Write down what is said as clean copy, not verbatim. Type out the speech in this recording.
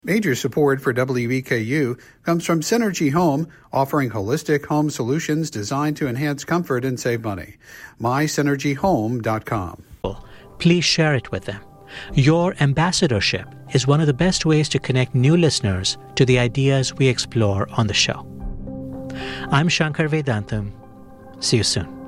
Major support for WEKU comes from Synergy Home, offering holistic home solutions designed to enhance comfort and save money. MySynergyHome.com. Please share it with them. Your ambassadorship is one of the best ways to connect new listeners to the ideas we explore on the show. I'm Shankar Vedantam. See you soon.